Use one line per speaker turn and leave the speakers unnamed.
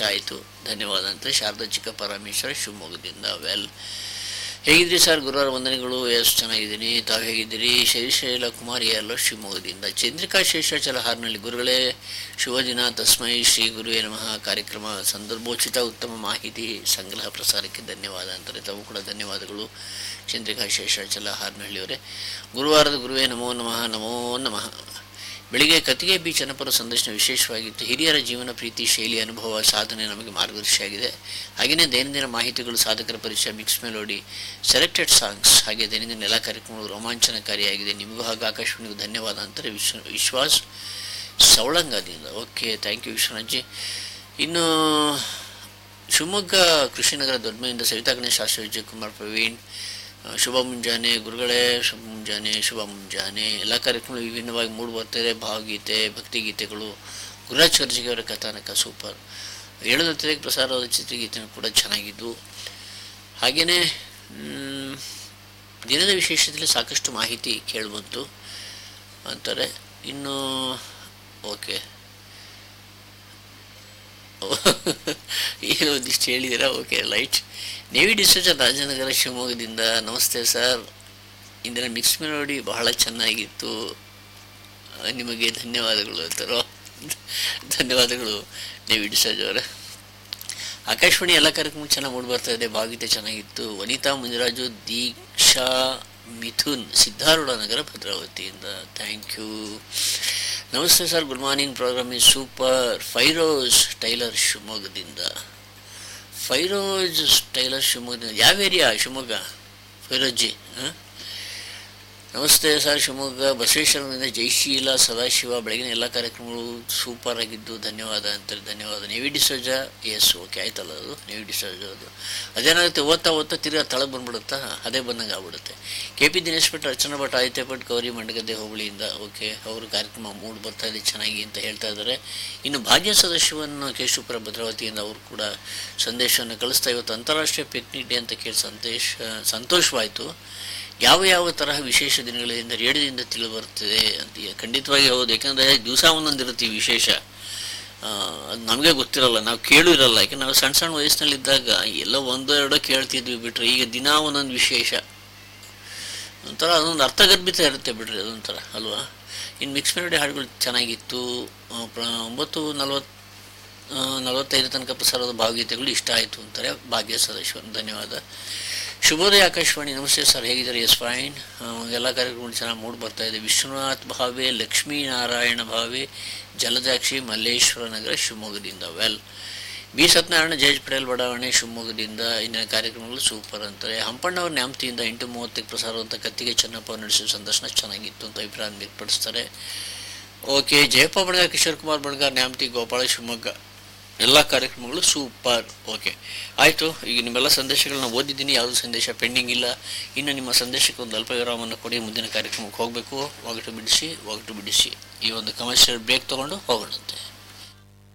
ಆಯಿತು, ಧನ್ಯವಾದ ಅಂತ ಶಾರದಾ ಚಿಕ್ಕ ಪರಮೇಶ್ವರ ಶಿವಮೊಗ್ಗದಿಂದ. Well, ಹೇಗಿದ್ರಿ sir? ಗುರುವಾರ ವಂದನೆಗಳು. ಎಷ್ಟು ಚೆನ್ನಾಗಿದ್ದೀನಿ, ತಾವು ಹೇಗಿದ್ದೀರಿ? ಶೈಲ ಕುಮಾರಿ ಅಲ್ಲೋ ಶಿವಮೊಗ್ಗದಿಂದ. ಚಂದ್ರಿಕಾ ಶೇಷಾಚಲ ಹಾರ್ನಳ್ಳಿ, ಗುರುಗಳೇ ಶುಭ ದಿನ, ತಸ್ಮೈ ಶ್ರೀ ಗುರುವೇ ನಮಃ. ಕಾರ್ಯಕ್ರಮ ಸಂದರ್ಭೋಚಿತ ಉತ್ತಮ ಮಾಹಿತಿ ಸಂಗ್ರಹ ಪ್ರಸಾರಕ್ಕೆ ಧನ್ಯವಾದ ಅಂತಾರೆ. ತಾವು ಕೂಡ ಧನ್ಯವಾದಗಳು ಚಂದ್ರಿಕಾ ಶೇಷಾಚಲ ಹಾರ್ನಹಳ್ಳಿಯವರೇ. ಗುರುವಾರದ ಗುರುವೇ ನಮೋ ನಮಃ. ನಮೋ ನಮಃ. ಬೆಳಿಗ್ಗೆ ಕತ್ತಿಗೆ ಬಿ ಚನ್ನಪುರ ಸಂದರ್ಶನ ವಿಶೇಷವಾಗಿತ್ತು. ಹಿರಿಯರ ಜೀವನ, ಪ್ರೀತಿ, ಶೈಲಿ, ಅನುಭವ, ಸಾಧನೆ ನಮಗೆ ಮಾರ್ಗದರ್ಶಿಯಾಗಿದೆ. ಹಾಗೆಯೇ ದೈನಂದಿನ ಮಾಹಿತಿಗಳು, ಸಾಧಕರ ಪರಿಚಯ, ಮಿಕ್ಸ್ ಮೆಲೋಡಿ, ಸೆಲೆಕ್ಟೆಡ್ ಸಾಂಗ್ಸ್, ಹಾಗೆ ದೈನಂದಿನ ಎಲ್ಲ ಕಾರ್ಯಕ್ರಮಗಳು ರೋಮಾಂಚನಕಾರಿಯಾಗಿದೆ. ನಿಮಗೂ ಹಾಗೂ ಆಕಾಶವಾಣಿಗೂ ಧನ್ಯವಾದ ಅಂತಾರೆ ವಿಶ್ವಾಸ್ ಸವಳಂಗದಿಂದ. Okay, thank you ವಿಶ್ವನಾಥ್ಜಿ. ಇನ್ನು ಶಿವಮೊಗ್ಗ ಕೃಷಿನಗರ ದೊಡ್ಡಮೆಯಿಂದ ಸವಿತಾ ಗಣೇಶ್, ಶಾಸ್ತ್ರಿ, ವಿಜಯಕುಮಾರ್, ಪ್ರವೀಣ್, ಶುಭ ಮುಂಜಾನೆ ಗುರುಗಳೇ, ಶುಭ ಮುಂಜಾನೆ, ಶುಭ ಮುಂಜಾನೆ. ಎಲ್ಲ ಕಾರ್ಯಕ್ರಮಗಳು ವಿಭಿನ್ನವಾಗಿ ಮೂಡಿ ಬರ್ತಾರೆ. ಭಾವಗೀತೆ, ಭಕ್ತಿಗೀತೆಗಳು, ಗುರುರಾಜ್ ಕರ್ಜಿಗೆ ಅವರ ಕಥಾನಕ ಸೂಪರ್. 7:30ಕ್ಕೆ ಪ್ರಸಾರವಾದ ಚಿತ್ರಗೀತೆನೂ ಕೂಡ ಚೆನ್ನಾಗಿದ್ದು. ಹಾಗೆಯೇ ದಿನದ ವಿಶೇಷದಲ್ಲಿ ಸಾಕಷ್ಟು ಮಾಹಿತಿ ಕೇಳಿಬಂತು ಅಂತಾರೆ. ಇನ್ನು ಓಕೆ, ಏನು ಒಂದಿಷ್ಟು ಹೇಳಿದ್ದೀರಾ. Okay, light. Navy district Rajanagara ಶಿವಮೊಗ್ಗದಿಂದ. ನಮಸ್ತೆ ಸರ್, ಇಂದಿನ ಮಿಕ್ಸ್ ಮೆಲೋಡಿ ಬಹಳ ಚೆನ್ನಾಗಿತ್ತು, ನಿಮಗೆ ಧನ್ಯವಾದಗಳು ಅಂತಾರೋ. ಧನ್ಯವಾದಗಳು ನೇವಿ ಡಿಸ್ಟ್ರಿಕ್ಟ್ ಅವರೇ. ಆಕಾಶವಾಣಿ ಎಲ್ಲ ಕಾರ್ಯಕ್ರಮ ಚೆನ್ನಾಗಿ ಮೂಡಿ ಬರ್ತಾ ಇದೆ. ಭಾವಗೀತೆ ಚೆನ್ನಾಗಿತ್ತು. ವನಿತಾ ಮುನಿರಾಜು, ದೀಕ್ಷಾ, ಮಿಥುನ್, ಸಿದ್ಧಾರೂಢ ನಗರ, ಭದ್ರಾವತಿಯಿಂದ. Thank you. ನಮಸ್ತೆ sir, good morning, program is super. Firoz tailor ಶಿವಮೊಗ್ಗದಿಂದ. ಫೈರೋಜ್ ಟೈಲರ್ ಶಿವಮೊಗ್ಗದಿಂದ. ಯಾವ ಏರಿಯಾ ಶಿವಮೊಗ್ಗ ಫೈರೋಜ್ಜಿ? ನಮಸ್ತೆ ಸರ್, ಶಿವಮೊಗ್ಗ ಬಸವೇಶ್ವರದಿಂದ ಜಯಶೀಲ ಸದಾಶಿವ. ಬೆಳಗಿನ ಎಲ್ಲ ಕಾರ್ಯಕ್ರಮಗಳು ಸೂಪರ್ ಆಗಿದ್ದು, ಧನ್ಯವಾದ ಅಂತಾರೆ. ಧನ್ಯವಾದ. ನೇವಿ ಡಿಸೋಜ. ಎಸ್, ಓಕೆ, ಆಯ್ತಲ್ಲ ಅದು ನೇವಿ ಡಿಸೋಜ. ಅದು ಅದೇನಾಗುತ್ತೆ, ಓದ್ತಾ ತಿರ್ಗಾ ತಳಗೆ ಬಂದ್ಬಿಡುತ್ತಾ, ಅದೇ ಬಂದಂಗೆ ಆಗ್ಬಿಡುತ್ತೆ. KP ದಿನೇಶ್ ಭಟ್, ಅರ್ಚನಾ ಭಟ್, ಆದಿತ್ಯ ಭಟ್, ಗೌರಿ ಮಂಡಗದ್ದೆ ಹೋಬಳಿಯಿಂದ. ಓಕೆ, ಅವರು ಕಾರ್ಯಕ್ರಮ ಮೂಡಿ ಬರ್ತಾ ಇದೆ ಚೆನ್ನಾಗಿ ಅಂತ ಹೇಳ್ತಾ ಇದ್ದಾರೆ. ಇನ್ನು ಭಾಗ್ಯ ಸದಾಶಿವನ್ ಕೇಶವಪುರ ಭದ್ರಾವತಿಯಿಂದ ಅವರು ಕೂಡ ಸಂದೇಶವನ್ನು ಕಳಿಸ್ತಾ. ಇವತ್ತು ಅಂತಾರಾಷ್ಟ್ರೀಯ ಪಿಕ್ನಿಕ್ ಡೇ ಅಂತ ಕೇಳಿ ಸಂತೋಷವಾಯಿತು. ಯಾವ ತರಹ ವಿಶೇಷ ದಿನಗಳಿಂದ ರೇಡಿಯೋದಿಂದ ತಿಳಿದು ಬರ್ತದೆ ಅಂತ. ಖಂಡಿತವಾಗಿ ಹೌದು, ಯಾಕಂದರೆ ದಿವಸ ಒಂದೊಂದಿರುತ್ತೆ ಈ ವಿಶೇಷ. ಅದು ನಮಗೆ ಗೊತ್ತಿರಲ್ಲ, ನಾವು ಕೇಳಿರಲ್ಲ. ಯಾಕೆಂದ್ರೆ ನಾವು ಸಣ್ಣ ವಯಸ್ಸಿನಲ್ಲಿದ್ದಾಗ ಎಲ್ಲ ಒಂದೋ ಎರಡೋ ಕೇಳ್ತಿದ್ವಿ ಬಿಟ್ರೆ, ಈಗ ದಿನ ಒಂದೊಂದು ವಿಶೇಷ, ಒಂಥರ ಅದೊಂದು ಅರ್ಥಗರ್ಭಿತ ಇರುತ್ತೆ ಬಿಡ್ರಿ, ಅದೊಂಥರ ಅಲ್ವಾ. ಇನ್ನು ಮಿಕ್ಸ್ ಮೆಲೋಡಿ ಹಾಡುಗಳು ಚೆನ್ನಾಗಿತ್ತು. 9:45 ತನಕ ಪ್ರಸಾರದ ಭಾವಗೀತೆಗಳು ಇಷ್ಟ ಆಯಿತು ಅಂತಾರೆ ಭಾಗ್ಯ ಸದಾಶಿವನ್. ಧನ್ಯವಾದ. ಶುಭೋದಯ ಆಕಾಶವಾಣಿ. ನಮಸ್ತೆ ಸರ್, ಹೇಗಿದ್ದಾರೆ? S fine. ಎಲ್ಲ ಕಾರ್ಯಕ್ರಮಗಳು ಚೆನ್ನಾಗಿ ಮೂಡಿ ಬರ್ತಾ ಇದೆ. ವಿಶ್ವನಾಥ್ ಭಾವೆ, ಲಕ್ಷ್ಮೀನಾರಾಯಣ ಭಾವೆ, ಜಲಜಾಕ್ಷಿ, ಮಲ್ಲೇಶ್ವರ ನಗರ ಶಿವಮೊಗ್ಗದಿಂದ. ವೆಲ್, ಬಿ ಸತ್ಯನಾರಾಯಣ, ಜಯಜ್ ಪಟೇಲ್ ಬಡಾವಣೆ ಶಿವಮೊಗ್ಗದಿಂದ. ಇಂದಿನ ಕಾರ್ಯಕ್ರಮಗಳು ಸೂಪರ್ ಅಂತಾರೆ. ಹಂಪಣ್ಣವ್ರ ನ್ಯಾಮತಿಯಿಂದ 8:30ಕ್ಕೆ ಪ್ರಸಾರವಂತ ಕತ್ತಿಗೆ ಚೆನ್ನಪ್ಪ ನಡೆಸುವ ಸಂದರ್ಶನ ಚೆನ್ನಾಗಿತ್ತು ಅಂತ ಅಭಿಪ್ರಾಯ ವ್ಯಕ್ತಪಡಿಸ್ತಾರೆ. ಓಕೆ, ಜಯಪ್ಪ ಬಣಗಾರ್, ಕಿಶೋರ್ ಕುಮಾರ್ ಬಣಗಾರ್, ನ್ಯಾಮತಿ, ಗೋಪಾಳ, ಶಿವಮೊಗ್ಗ. ಎಲ್ಲ ಕಾರ್ಯಕ್ರಮಗಳು ಸೂಪರ್. ಓಕೆ, ಆಯಿತು. ಈಗ ನಿಮ್ಮೆಲ್ಲ ಸಂದೇಶಗಳನ್ನ ಓದಿದ್ದೀನಿ, ಯಾವುದೂ ಸಂದೇಶ ಪೆಂಡಿಂಗ್ ಇಲ್ಲ. ಇನ್ನು ನಿಮ್ಮ ಸಂದೇಶಕ್ಕೆ ಒಂದು ಅಲ್ಪ ವಿರಾಮವನ್ನು ಕೊಡಿ. ಮುಂದಿನ ಕಾರ್ಯಕ್ರಮಕ್ಕೆ ಹೋಗಬೇಕು. ಒಗಟು ಬಿಡಿಸಿ ಈ ಒಂದು ಕಮರ್ಷಿಯಲ್ ಬ್ರೇಕ್ ತೊಗೊಂಡು ಹೋಗೋಣಂತೆ.